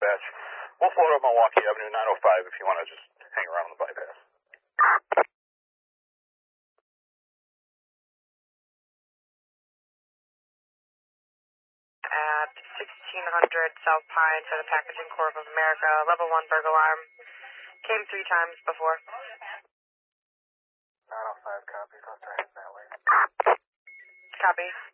dispatch. We'll float up Milwaukee Avenue 905 if you want to just hang around the bypass. At 1600 South Pine for the Packaging Corp of America, level 1 burglar alarm. Came 3 times before. 905 copy, let's try it that way. Copy.